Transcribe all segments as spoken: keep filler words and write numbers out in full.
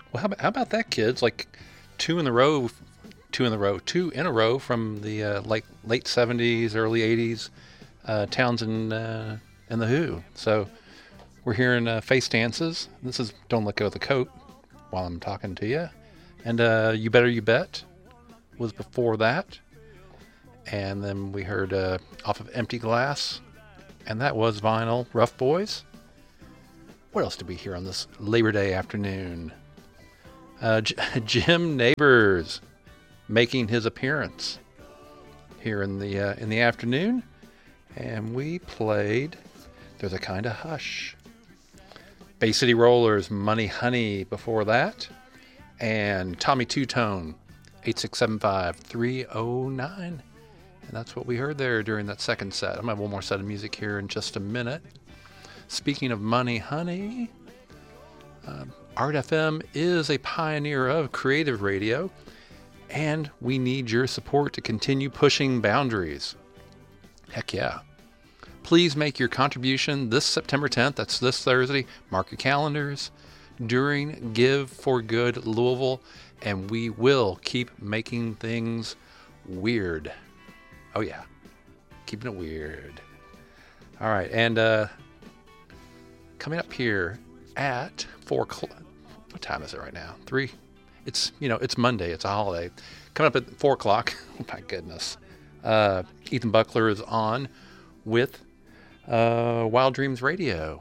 Well, how about, how about that, kids? Like two in the row, two in the row, two in a row from the uh, like late seventies, early eighties, uh, Townsend uh, and the Who. So we're hearing uh, Face Dances. This is Don't Let Go of the Coat while I'm talking to you. And uh, You Better You Bet was before that. And then we heard uh, off of Empty Glass. And that was Vinyl, Rough Boys. What else did we hear on this Labor Day afternoon? Uh, J- Jim Neighbors making his appearance here in the uh, in the afternoon. And we played There's a Kind of Hush. Bay City Rollers, Money Honey before that. And Tommy Two-Tone, eight six seven five, three oh nine. And that's what we heard there during that second set. I'm going to have one more set of music here in just a minute. Speaking of Money Honey, um, Art F M is a pioneer of creative radio, and we need your support to continue pushing boundaries. Heck yeah. Please make your contribution this September tenth, that's this Thursday, mark your calendars, during Give for Good Louisville, and we will keep making things weird. Oh yeah, keeping it weird. All right, and uh, coming up here at four o'clock. What time is it right now? Three. It's you know it's Monday. It's a holiday. Coming up at four o'clock. Oh my goodness. Uh, Ethan Buckler is on with uh, Wild Dreams Radio,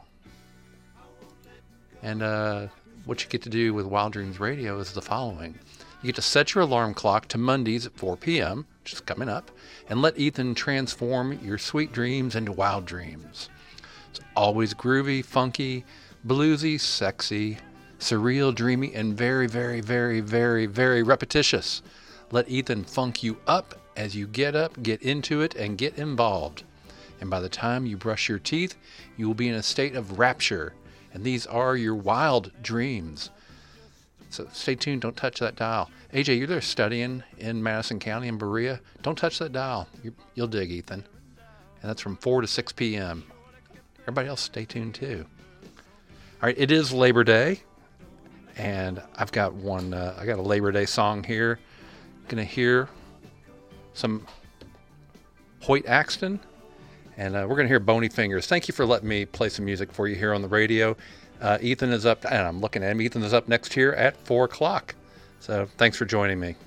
and uh, what you get to do with Wild Dreams Radio is the following: you get to set your alarm clock to Mondays at four p.m., which is coming up, and let Ethan transform your sweet dreams into wild dreams. It's always groovy, funky, bluesy, sexy, surreal, dreamy, and very, very, very, very, very repetitious. Let Ethan funk you up as you get up, get into it, and get involved. And by the time you brush your teeth, you will be in a state of rapture. And these are your wild dreams. So stay tuned. Don't touch that dial. A J, you're there studying in Madison County in Berea. Don't touch that dial. You, you'll dig, Ethan. And that's from four to six p.m. Everybody else, stay tuned too. All right, it is Labor Day, and I've got one. Uh, I got a Labor Day song here. Gonna hear some Hoyt Axton, and uh, we're gonna hear Bony Fingers. Thank you for letting me play some music for you here on the radio. Uh, Ethan is up, and I'm looking at him. Ethan is up next here at four o'clock. So thanks for joining me.